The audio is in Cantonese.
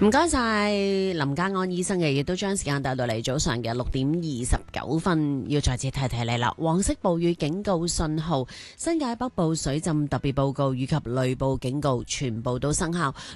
唔該晒林家安醫生嘅，亦都將時間帶到嚟早上嘅6:29，要再次提提你啦。黃色暴雨警告信號、新界北部水浸特別報告以及雷暴警告全部都生效。